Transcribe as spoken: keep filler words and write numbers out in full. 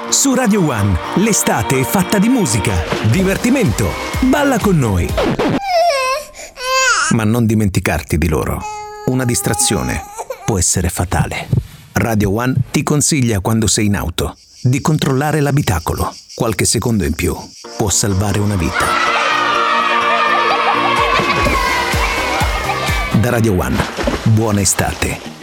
Su Radio One, l'estate è fatta di musica, divertimento. Balla con noi. Ma non dimenticarti di loro. Una distrazione può essere fatale. Radio One ti consiglia, quando sei in auto, di controllare l'abitacolo. Qualche secondo in più può salvare una vita. Da Radio One, buona estate.